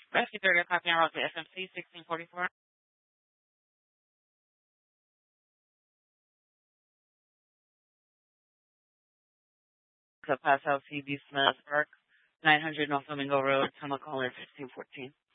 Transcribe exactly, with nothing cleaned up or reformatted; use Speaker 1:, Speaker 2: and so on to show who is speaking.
Speaker 1: Rescue thirty, copy on route to S M C sixteen forty-four. To pass out C B Smith Park, nine hundred North Flamingo Road, Tamacole, fifteen fourteen.